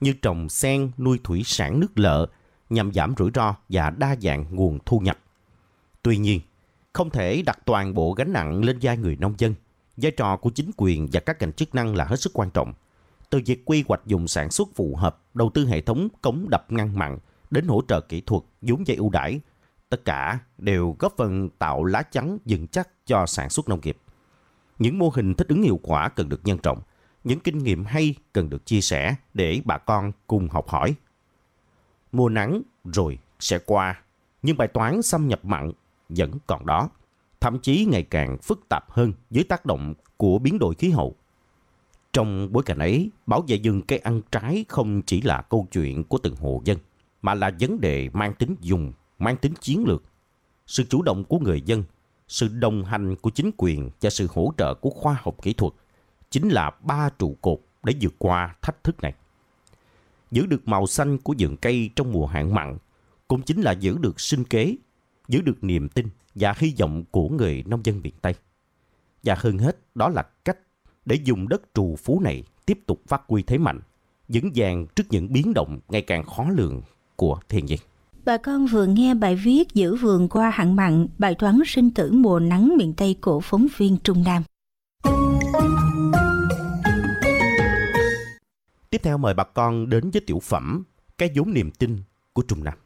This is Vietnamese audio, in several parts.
như trồng sen, nuôi thủy sản nước lợ nhằm giảm rủi ro và đa dạng nguồn thu nhập. Tuy nhiên, không thể đặt toàn bộ gánh nặng lên vai người nông dân. Vai trò của chính quyền và các ngành chức năng là hết sức quan trọng. Từ việc quy hoạch vùng sản xuất phù hợp, đầu tư hệ thống cống đập ngăn mặn, đến hỗ trợ kỹ thuật, vốn vay ưu đãi, tất cả đều góp phần tạo lá chắn vững chắc cho sản xuất nông nghiệp. Những mô hình thích ứng hiệu quả cần được nhân rộng, những kinh nghiệm hay cần được chia sẻ để bà con cùng học hỏi. Mùa nắng rồi sẽ qua, nhưng bài toán xâm nhập mặn vẫn còn đó, thậm chí ngày càng phức tạp hơn dưới tác động của biến đổi khí hậu. Trong bối cảnh ấy, bảo vệ rừng cây ăn trái không chỉ là câu chuyện của từng hộ dân, mà là vấn đề mang tính dùng, mang tính chiến lược. Sự chủ động của người dân, sự đồng hành của chính quyền và sự hỗ trợ của khoa học kỹ thuật chính là 3 trụ cột để vượt qua thách thức này. Giữ được màu xanh của vườn cây trong mùa hạn mặn cũng chính là giữ được sinh kế, giữ được niềm tin và hy vọng của người nông dân miền Tây. Và hơn hết, đó là cách để dùng đất trù phú này tiếp tục phát huy thế mạnh, vững vàng trước những biến động ngày càng khó lường của thiên nhiên. Bà con vừa nghe bài viết Giữ vườn qua hạn mặn, bài toán sinh tử mùa nắng miền Tây của phóng viên Trung Nam. Tiếp theo mời bà con đến với tiểu phẩm Cái vốn niềm tin của Trung Nam.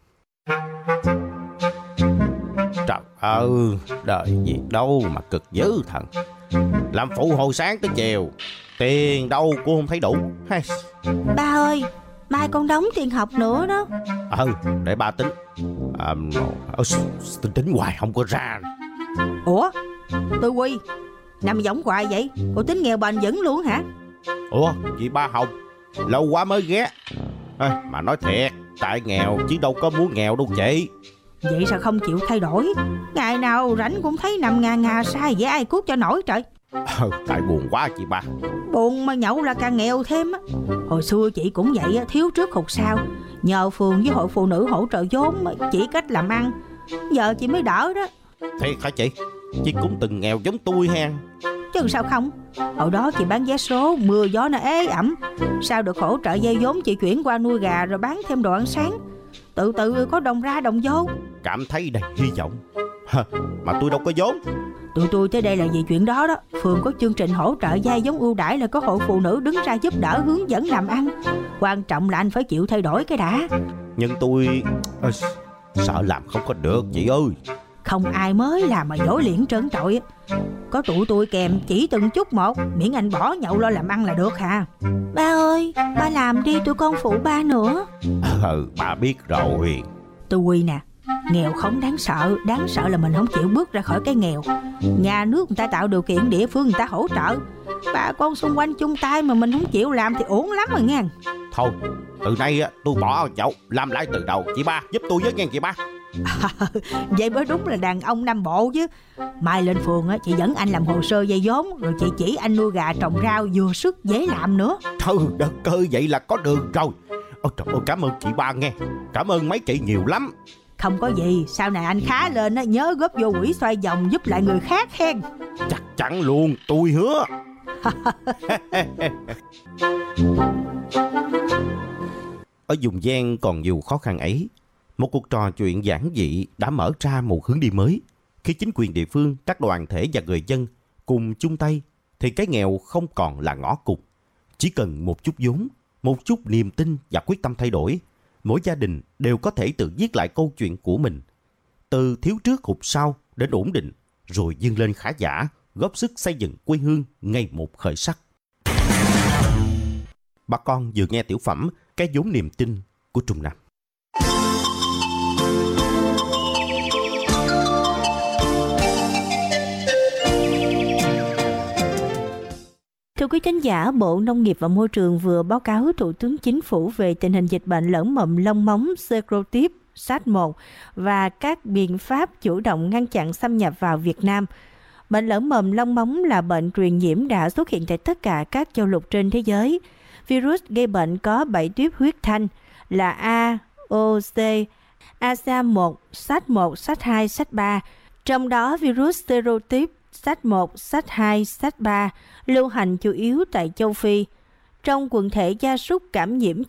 Trời ơi, đời gì đâu mà cực dữ thần. Làm phụ hồi sáng tới chiều, tiền đâu cũng không thấy đủ. Ba ơi, mai con đóng tiền học nữa đó. Để ba tính. Tính hoài không có ra. Ủa, Tư Quy, nằm giống hoài vậy? Cô tính nghèo bền vững luôn hả? Ủa, chị Ba Hồng, lâu quá mới ghé. Mà nói thiệt, tại nghèo chứ đâu có muốn nghèo đâu chị. Vậy sao không chịu thay đổi? Ngày nào rảnh cũng thấy nằm ngà ngà sai vậy, ai cuốc cho nổi trời. Tại buồn quá chị Ba. Buồn mà nhậu là càng nghèo thêm á. Hồi xưa chị cũng vậy á, thiếu trước hụt sau. Nhờ phường với hội phụ nữ hỗ trợ vốn chỉ cách làm ăn. Giờ chị mới đỡ đó. Thiệt hả chị? Chị cũng từng nghèo giống tôi ha. Chứ sao không? Hồi đó chị bán vé số, mưa gió nó ế ẩm. Sao được hỗ trợ vay vốn chị chuyển qua nuôi gà rồi bán thêm đồ ăn sáng. Từ từ có đồng ra đồng vô. Cảm thấy đầy hy vọng. Mà tôi đâu có vốn. Tụi tôi tới đây là vì chuyện đó đó. Phường có chương trình hỗ trợ vay vốn ưu đãi là có hội phụ nữ đứng ra giúp đỡ hướng dẫn làm ăn. Quan trọng là anh phải chịu thay đổi cái đã. Nhưng tôi sợ làm không có được chị ơi. Không ai mới làm mà giỏi liền trơn trọi. Có tụi tôi kèm chỉ từng chút một, miễn anh bỏ nhậu lo làm ăn là được hả? Ba ơi, ba làm đi, tụi con phụ ba nữa. Bà biết rồi. Tư Quy nè, nghèo không đáng sợ là mình không chịu bước ra khỏi cái nghèo. Nhà nước người ta tạo điều kiện, địa phương người ta hỗ trợ, bà con xung quanh chung tay mà mình không chịu làm thì uổng lắm rồi nghe. Thôi, từ nay tôi bỏ nhậu, làm lại từ đầu. Chị Ba giúp tôi với nghe chị Ba. Vậy mới đúng là đàn ông Nam Bộ chứ. Mai lên phường chị dẫn anh làm hồ sơ vay vốn, rồi chị chỉ anh nuôi gà trồng rau vừa sức dễ làm nữa. Trời đất ơi, vậy là có đường rồi. Ôi trời ơi, cảm ơn chị Ba nghe. Cảm ơn mấy chị nhiều lắm. Không có gì, sau này anh khá lên nhớ góp vô quỹ xoay vòng giúp lại người khác hen. Chắc chắn luôn, tôi hứa. Ở vùng ven còn nhiều khó khăn ấy, một cuộc trò chuyện giản dị đã mở ra một hướng đi mới. Khi chính quyền địa phương, các đoàn thể và người dân cùng chung tay, thì cái nghèo không còn là ngõ cụt. Chỉ cần một chút vốn, một chút niềm tin và quyết tâm thay đổi, mỗi gia đình đều có thể tự viết lại câu chuyện của mình. Từ thiếu trước hụt sau đến ổn định, rồi vươn lên khá giả, góp sức xây dựng quê hương ngày một khởi sắc. Bà con vừa nghe tiểu phẩm Cái vốn niềm tin của Trung Nam. Thưa quý thính giả, Bộ Nông nghiệp và Môi trường vừa báo cáo Thủ tướng Chính phủ về tình hình dịch bệnh lở mồm long móng Serotype SARS-1 và các biện pháp chủ động ngăn chặn xâm nhập vào Việt Nam. Bệnh lở mồm long móng là bệnh truyền nhiễm đã xuất hiện tại tất cả các châu lục trên thế giới. Virus gây bệnh có 7 tuyếp huyết thanh là A, O, C, ASA1, SARS1, SARS2, SARS3. Trong đó virus Serotype SARS1, SARS2, SARS3 lưu hành chủ yếu tại châu Phi. Trong quần thể gia súc cảm nhiễm